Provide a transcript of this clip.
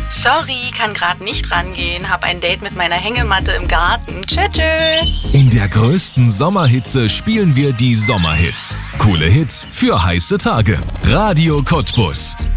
Sorry, kann gerade nicht rangehen. Hab ein Date mit meiner Hängematte im Garten. Tschüss. In der größten Sommerhitze spielen wir die Sommerhits. Coole Hits für heiße Tage. Radio Cottbus.